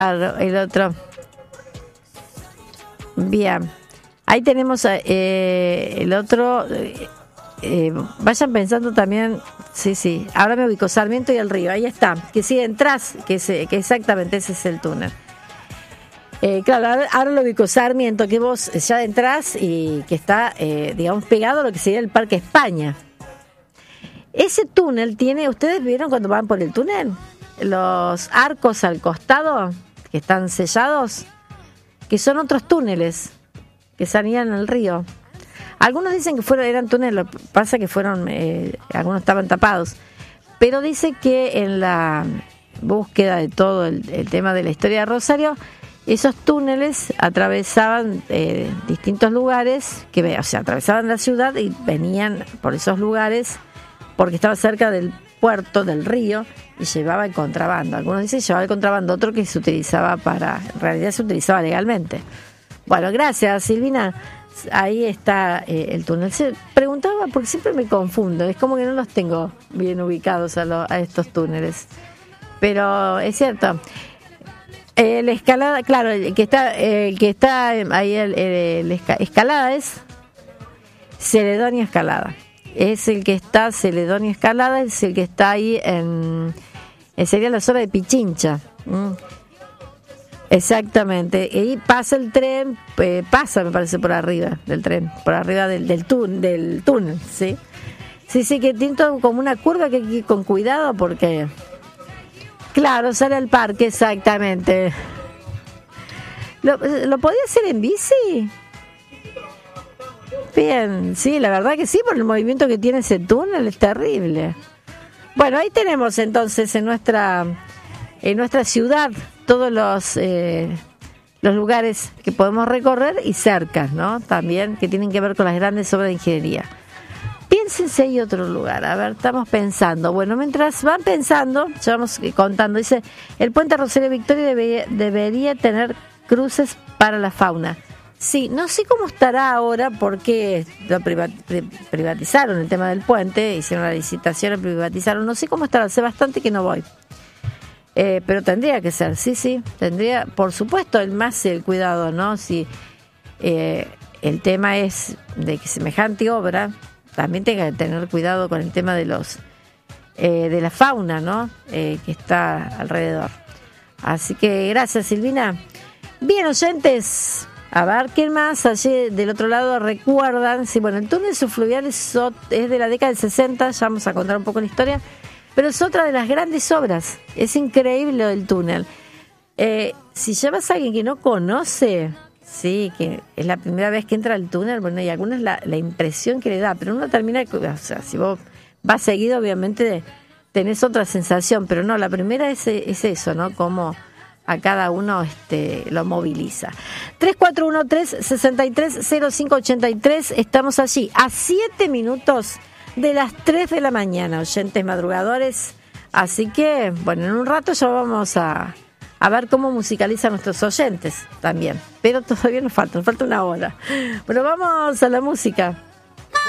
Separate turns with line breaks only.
el otro. Bien. Ahí tenemos el otro. Vayan pensando también. Sí. Ahora me ubico. Sarmiento y el río. Ahí está. Que si entras, que exactamente ese es el túnel. Claro, ahora lo ubico. Sarmiento, que vos ya entrás y que está, digamos, pegado a lo que sería el Parque España. Ese túnel tiene. ¿Ustedes vieron cuando van por el túnel? Los arcos al costado que están sellados, que son otros túneles que salían al río. Algunos dicen que eran túneles, lo que pasa que fueron, algunos estaban tapados, pero dice que en la búsqueda de todo el tema de la historia de Rosario, esos túneles atravesaban distintos lugares, atravesaban la ciudad y venían por esos lugares porque estaba cerca del puerto, del río, y llevaba el contrabando. Algunos dicen llevaba el contrabando, otro que se utilizaba en realidad se utilizaba legalmente. Bueno, gracias, Silvina. Ahí está el túnel. Se preguntaba, porque siempre me confundo, es como que no los tengo bien ubicados a estos túneles. Pero es cierto. La escalada, claro, el que está ahí, escalada es Celedonio Escalada. Es el que está, Celedonio Escalada, es el que está ahí sería la zona de Pichincha. Exactamente. Y pasa el tren, me parece, por arriba del tren, por arriba del túnel, ¿sí? Sí, que tiene todo como una curva que hay que ir con cuidado porque, claro, sale al parque, exactamente. ¿Lo podía hacer en bici? Bien, sí, la verdad que sí, por el movimiento que tiene ese túnel es terrible. Bueno, ahí tenemos entonces en nuestra ciudad todos los lugares que podemos recorrer y cerca, ¿no? También que tienen que ver con las grandes obras de ingeniería. Piénsense hay otro lugar, a ver, estamos pensando. Bueno, mientras van pensando, ya vamos contando, dice, el puente Rosario Victoria debería tener cruces para la fauna. Sí, no sé cómo estará ahora porque lo privatizaron el tema del puente, hicieron la licitación, lo privatizaron, no sé cómo estará, hace bastante que no voy. Pero tendría que ser, sí, tendría, por supuesto, el cuidado, ¿no? Si el tema es de que semejante obra, también tenga que tener cuidado con el tema de la fauna, ¿no? Que está alrededor. Así que gracias, Silvina. Bien, oyentes. A ver, ¿quién más allí del otro lado recuerdan? Sí, bueno, el túnel subfluvial es de la década del 60, ya vamos a contar un poco la historia, pero es otra de las grandes obras. Es increíble lo del túnel. Si llevas a alguien que no conoce, sí, que es la primera vez que entra al túnel, bueno, y algunas la impresión que le da, pero uno termina, o sea, si vos vas seguido, obviamente tenés otra sensación, pero no, la primera es eso, ¿no? Como a cada uno lo moviliza. 3413-630583. Estamos allí a 7 minutos de las 3 de la mañana, oyentes madrugadores. Así que, bueno, en un rato ya vamos a ver cómo musicalizan nuestros oyentes también. Pero todavía nos falta una hora. Bueno, vamos a la música.